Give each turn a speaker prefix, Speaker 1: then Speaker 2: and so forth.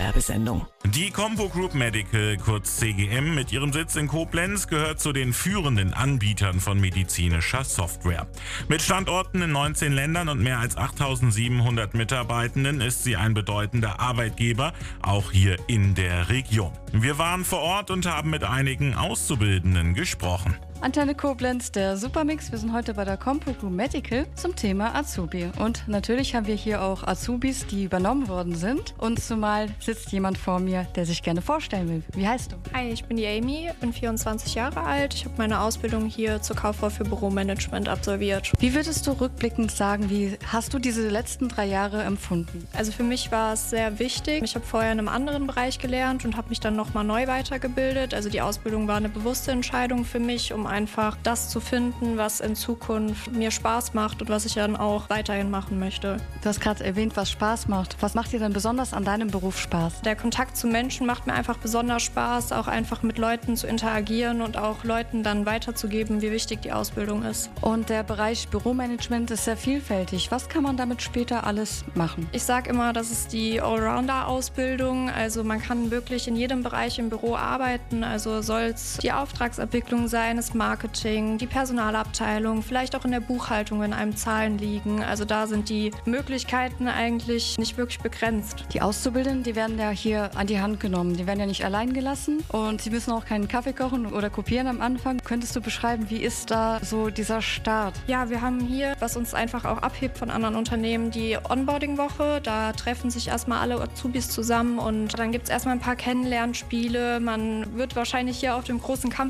Speaker 1: Werbesendung.
Speaker 2: Die Compo Group Medical, kurz CGM, mit ihrem Sitz in Koblenz gehört zu den führenden Anbietern von medizinischer Software. Mit Standorten in 19 Ländern und mehr als 8.700 Mitarbeitenden ist sie ein bedeutender Arbeitgeber, auch hier in der Region. Wir waren vor Ort und haben mit einigen Auszubildenden gesprochen.
Speaker 3: Antenne Koblenz, der Supermix. Wir sind heute bei der Compo Group Medical zum Thema Azubi. Und natürlich haben wir hier auch Azubis, die übernommen worden sind. Und zumal sitzt jemand vor mir, der sich gerne vorstellen will. Wie heißt du?
Speaker 4: Hi, ich bin die Amy, bin 24 Jahre alt. Ich habe meine Ausbildung hier zur Kauffrau für Büromanagement absolviert.
Speaker 3: Wie würdest du rückblickend sagen, wie hast du diese letzten 3 Jahre empfunden?
Speaker 4: Also für mich war es sehr wichtig. Ich habe vorher in einem anderen Bereich gelernt und habe mich dann nochmal neu weitergebildet. Also die Ausbildung war eine bewusste Entscheidung für mich, um einfach das zu finden, was in Zukunft mir Spaß macht und was ich dann auch weiterhin machen möchte.
Speaker 3: Du hast gerade erwähnt, was Spaß macht. Was macht dir denn besonders an deinem Beruf Spaß?
Speaker 4: Der Kontakt zu Menschen macht mir einfach besonders Spaß, auch einfach mit Leuten zu interagieren und auch Leuten dann weiterzugeben, wie wichtig die Ausbildung ist.
Speaker 3: Und der Bereich Büromanagement ist sehr vielfältig. Was kann man damit später alles machen?
Speaker 4: Ich sage immer, das ist die Allrounder-Ausbildung. Also man kann wirklich in jedem Bereich im Büro arbeiten. Also soll es die Auftragsabwicklung sein, das Marketing, die Personalabteilung, vielleicht auch in der Buchhaltung, wenn einem Zahlen liegen. Also da sind die Möglichkeiten eigentlich nicht wirklich begrenzt.
Speaker 3: Die Auszubildenden, die werden ja hier an die Hand genommen. Die werden ja nicht allein gelassen und sie müssen auch keinen Kaffee kochen oder kopieren am Anfang. Könntest du beschreiben, wie ist da so dieser Start?
Speaker 4: Ja, wir haben hier, was uns einfach auch abhebt von anderen Unternehmen, die Onboarding-Woche. Da treffen sich erstmal alle Azubis zusammen und dann gibt es erstmal ein paar Kennenlernspiele. Man wird wahrscheinlich hier auf dem großen Campus